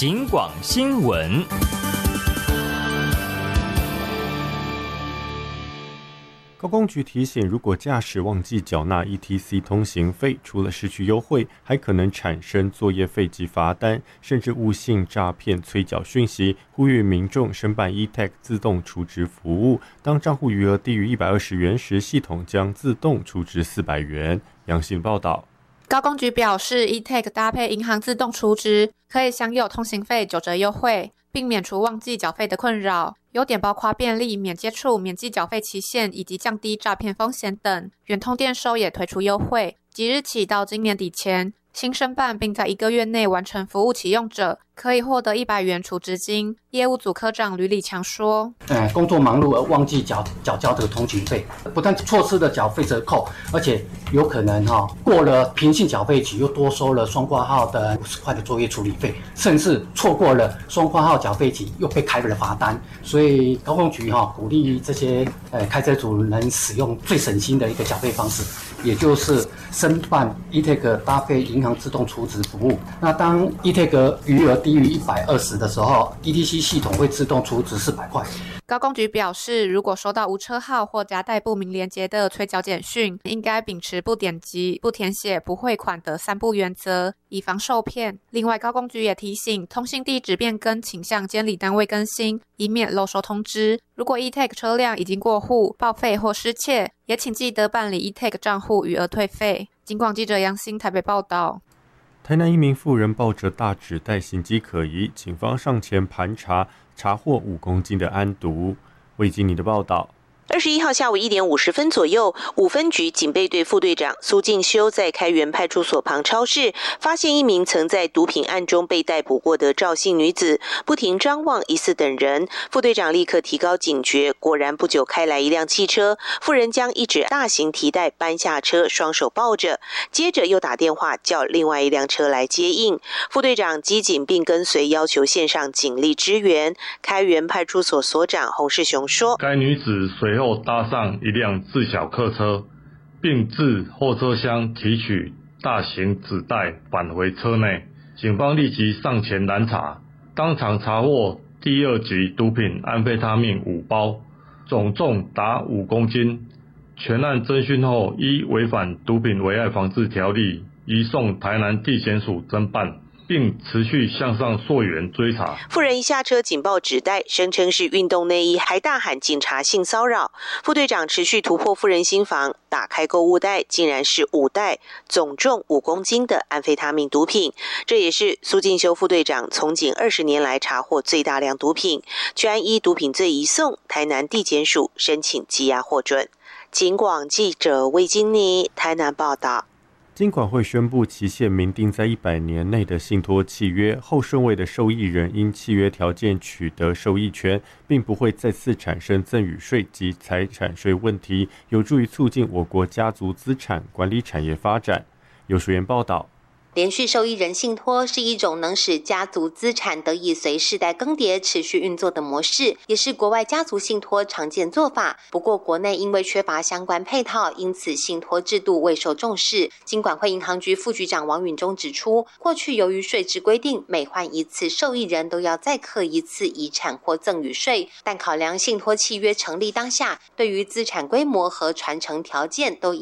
警广新闻。 高公局提醒，如果驾驶忘记缴纳 ETC 通行费，除了失去优惠，还可能产生作业费及罚单，甚至误信诈骗催缴讯息，呼吁民众申办 eTag 自动储值服务，当账户余额低于120元时，系统将自动储值400元。杨信报道。 高公局表示 eTag 搭配银行自动储值，可以享有通行费9折优惠，并免除忘记缴费的困扰。优点包括便利、免接触、免记缴费期限以及降低诈骗风险等。远通电收也推出优惠，即日起到今年底前，新申办并在1个月内完成服务启用者，可以获得100元储值金。业务组科长吕礼强说： 工作忙碌而忘记缴交这个通勤费，不但错失了缴费折扣，而且有可能过了平性缴费期又多收了双挂号的50块的作业处理费，甚至错过了双挂号缴费期又被开了罚单。所以高公局鼓励这些开车族能使用最省心的一个缴费方式，也就是申办 eTag 搭配银行自动储值服务。那当 eTag 余额低于120的时候 ，ETC 系统会自动储值400块。 高公局表示，如果收到无车号或夹带不明连结的催缴简讯，应该秉持不点击、不填写、不汇款的3不原则，以防受骗。另外，高公局也提醒，通信地址变更请向监理单位更新，以免漏收通知。如果 eTag 车辆已经过户、报废或失窃，也请记得办理 eTag 账户余额退费。警广记者杨欣台北报道。 台南一名妇人抱着大纸袋形迹可疑，警方上前盘查，查获5公斤的安毒。魏经理的报道。 21号下午1点50分左右，5分局警备队副队长苏进修在开元派出所旁超市，发现一名曾在毒品案中被逮捕过的赵姓女子，不停张望疑似等人。副队长立刻提高警觉，果然不久开来一辆汽车，妇人将一只大型提袋搬下车，双手抱着，接着又打电话叫另外一辆车来接应。副队长机警并跟随，要求线上警力支援。开元派出所所长洪世雄说： 该女子随后搭上一辆自小客车，并自后车厢提取大型纸袋返回车内。警方立即上前拦查，当场查获第2级毒品安非他命5包，总重达5公斤。全案侦讯后，依违反毒品危害防治条例，移送台南地检署侦办，并持续向上溯源追查。 妇人一下车警报纸袋，声称是运动内衣，还大喊警察性骚扰。副队长持续突破妇人心房，打开购物袋，竟然是5袋总重5公斤的安非他命毒品。这也是苏进修副队长从警20年来查获最大量毒品，全依毒品罪移送台南地检署申请羁押获准。警广记者魏金妮台南报道。 金管会宣布，期限明定在100年内的信托契约后顺位的受益人，因契约条件取得受益权，并不会再次产生赠与税及财产税问题，有助于促进我国家族资产管理产业发展。有水源报道。 连续受益人信托是一种能使家族资产得以随世代更迭持续运作的模式，也是国外家族信托常见做法。不过国内因为缺乏相关配套，因此信托制度未受重视。金管会银行局副局长王允中指出，过去由于税制规定，每换一次受益人都要再课一次遗产或赠与税，但考量信托契约成立当下，对于资产规模和传承条件都